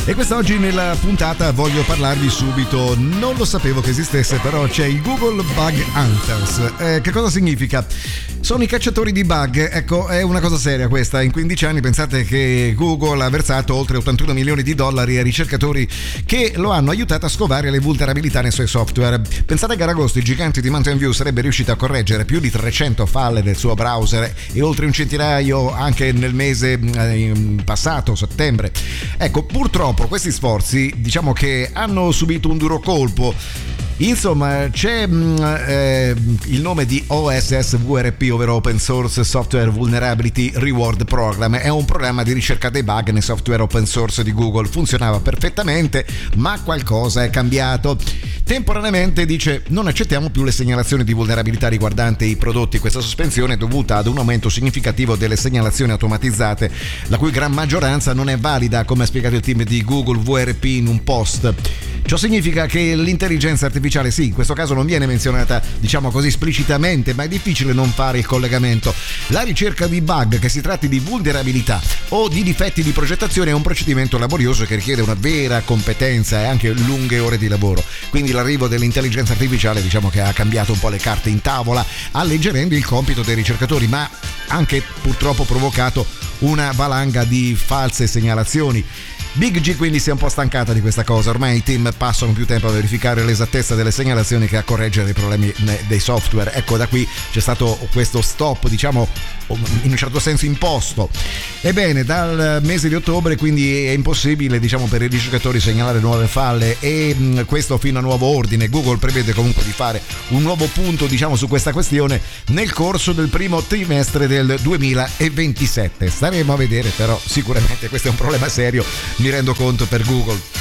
E quest'oggi nella puntata voglio parlarvi subito, non lo sapevo che esistesse, però c'è il Google Bug Hunters. Che cosa significa? Sono i cacciatori di bug. Ecco, è una cosa seria questa. In 15 anni pensate che Google ha versato oltre 81 milioni di dollari ai ricercatori che lo hanno aiutato a scovare le vulnerabilità nei suoi software. Pensate che ad agosto il gigante di Mountain View sarebbe riuscito a correggere più di 300 falle del suo browser e oltre un centinaio anche nel mese passato, settembre. Ecco, purtroppo questi sforzi, diciamo che hanno subito un duro colpo. Insomma, c'è il nome di OSSVRP, ovvero Open Source Software Vulnerability Reward Program. È un programma di ricerca dei bug nei software open source di Google. Funzionava perfettamente, ma qualcosa è cambiato. Temporaneamente dice: non accettiamo più le segnalazioni di vulnerabilità riguardanti i prodotti. Questa sospensione è dovuta ad un aumento significativo delle segnalazioni automatizzate, la cui gran maggioranza non è valida, come ha spiegato il team di Google VRP in un post. Ciò significa che l'intelligenza artificiale, sì, in questo caso non viene menzionata, diciamo così, esplicitamente, ma è difficile non fare il collegamento. La ricerca di bug, che si tratti di vulnerabilità o di difetti di progettazione, è un procedimento laborioso che richiede una vera competenza e anche lunghe ore di lavoro. Quindi l'arrivo dell'intelligenza artificiale, diciamo che ha cambiato un po' le carte in tavola, alleggerendo il compito dei ricercatori, ma anche purtroppo provocato una valanga di false segnalazioni. Big G quindi si è un po' stancata di questa cosa. Ormai i team passano più tempo a verificare l'esattezza delle segnalazioni che a correggere i problemi dei software. Ecco, da qui c'è stato questo stop, diciamo, in un certo senso imposto. Ebbene, dal mese di ottobre quindi è impossibile, diciamo, per i ricercatori segnalare nuove falle, e questo fino a nuovo ordine. Google prevede comunque di fare un nuovo punto, diciamo, su questa questione nel corso del primo trimestre del 2027. Staremo a vedere, però sicuramente questo è un problema serio, mi rendo conto, per Google.